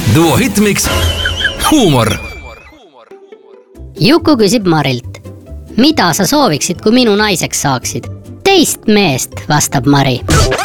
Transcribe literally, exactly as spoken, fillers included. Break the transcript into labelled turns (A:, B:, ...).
A: Duo Hitmix, huumor.
B: Juku küsib Marilt. Mida sa sooviksid, kui minu naiseks saaksid? Teist meest, vastab Mari.